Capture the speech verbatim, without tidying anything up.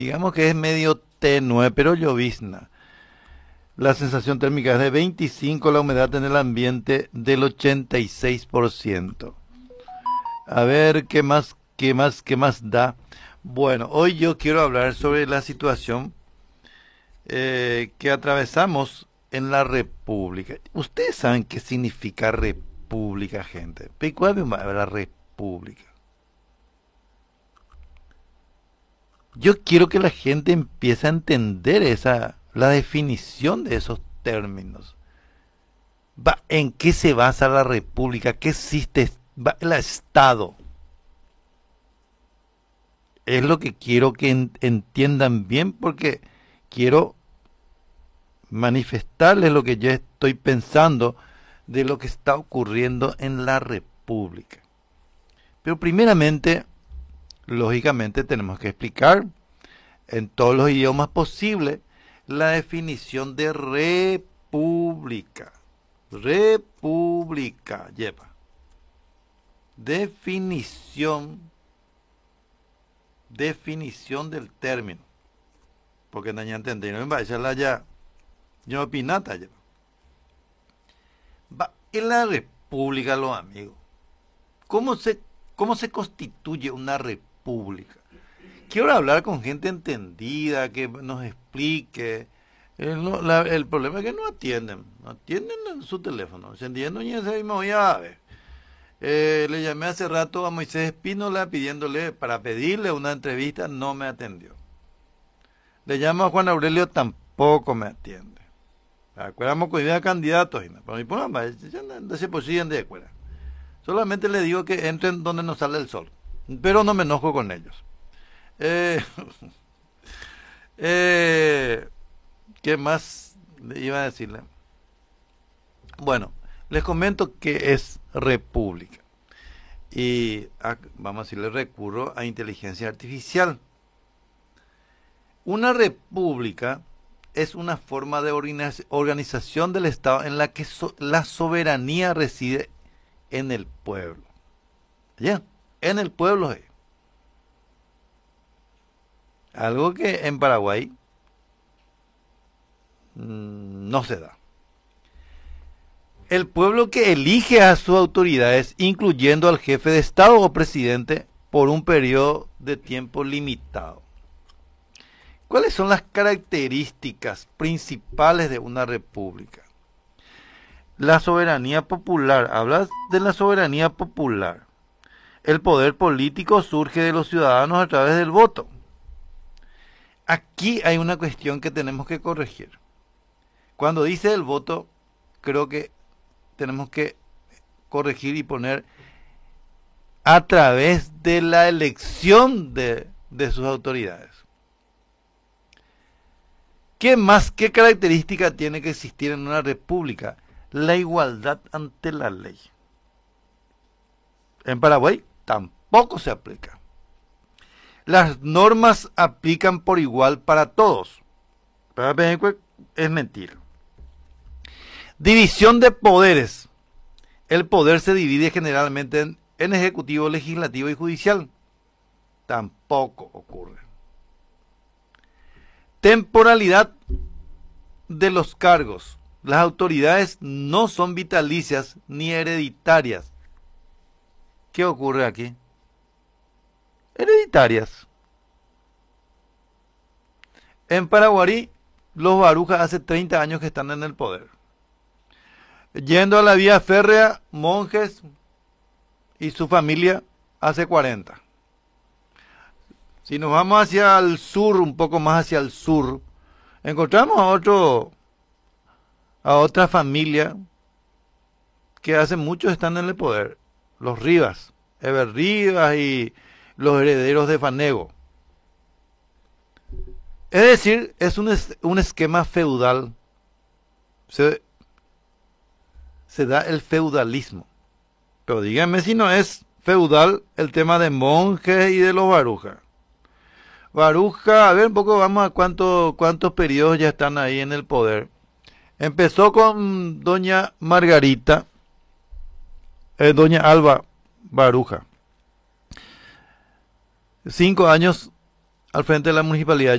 Digamos que es medio tenue, pero llovizna. La sensación térmica es de veinticinco, la humedad en el ambiente del ochenta y seis por ciento. A ver, ¿qué más, qué más, qué más da? Bueno, hoy yo quiero hablar sobre la situación eh, que atravesamos en la República. Ustedes saben qué significa República, gente. ¿Pero cuál es la República? Yo quiero que la gente empiece a entender esa, la definición de esos términos. Va, ¿en qué se basa la República? ¿Qué existe? Va, el Estado. Es lo que quiero que en- entiendan bien porque quiero manifestarles lo que yo estoy pensando de lo que está ocurriendo en la República. Pero primeramente, lógicamente, tenemos que explicar en todos los idiomas posibles la definición de república. República, lleva. Definición, definición del término. Porque no ya entendí, no me va a echarla ya. Yo opinata lleva. Va, en la república, los amigos. ¿Cómo se, cómo se constituye una república? Quiero hablar con gente entendida, que nos explique. El, no- la- el problema es que no atienden, no atienden en su teléfono. Encendiendo y ese mismo día, a ver. Eh, le llamé hace rato a Moisés Espínola pidiéndole, para pedirle una entrevista, no me atendió. Le llamo a Juan Aurelio, tampoco me atiende. Acuéramos con idea de candidatos, y no, pero mi programa, ya no se posible de acuerdo. Solamente le digo que entren donde nos sale el sol, pero no me enojo con ellos. Eh, eh, ¿Qué más le iba a decirle? Bueno, les comento que es república. Y ah, vamos a decirle recurro a inteligencia artificial. Una república es una forma de organiz- organización del Estado en la que so- la soberanía reside en el pueblo. ¿Ya? En el pueblo es. Algo que en Paraguay mm, no se da. El pueblo que elige a sus autoridades, incluyendo al jefe de Estado o presidente, por un periodo de tiempo limitado. ¿Cuáles son las características principales de una república? La soberanía popular. Hablas de la soberanía popular. El poder político surge de los ciudadanos a través del voto. Aquí hay una cuestión que tenemos que corregir. Cuando dice el voto, creo que tenemos que corregir y poner a través de la elección de, de sus autoridades. ¿Qué más, qué característica tiene que existir en una república? La igualdad ante la ley. En Paraguay tampoco se aplica. Las normas aplican por igual para todos. Pero es mentira. División de poderes. El poder se divide generalmente en, en ejecutivo, legislativo y judicial. Tampoco ocurre. Temporalidad de los cargos. Las autoridades no son vitalicias ni hereditarias. ¿Qué ocurre aquí? Hereditarias. En Paraguay, los barujas hace treinta años que están en el poder. Yendo a la vía férrea, monjes y su familia hace cuarenta. Si nos vamos hacia el sur, un poco más hacia el sur, encontramos a otro, a otra familia que hace muchos están en el poder. Los Rivas, Eber Rivas y los herederos de Fanego. Es decir, es un, es, un esquema feudal. Se, se da el feudalismo. Pero díganme si no es feudal el tema de monjes y de los barujas. Baruja, a ver un poco, vamos a cuánto, cuántos periodos ya están ahí en el poder. Empezó con doña Margarita, eh, doña Alba Baruja. Cinco años al frente de la municipalidad.